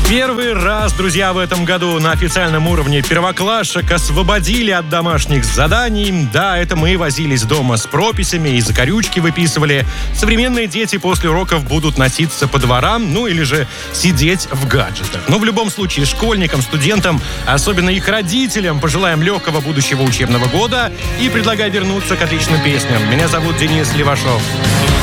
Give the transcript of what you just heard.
Первый раз, друзья, в этом году на официальном уровне первоклашек освободили от домашних заданий. Да, это мы возились дома с прописями и закорючки выписывали. Современные дети после уроков будут носиться по дворам, ну или же сидеть в гаджетах. Но в любом случае школьникам, студентам, особенно их родителям, пожелаем легкого будущего учебного года и предлагаю вернуться к отличным песням. Меня зовут Денис Левашов.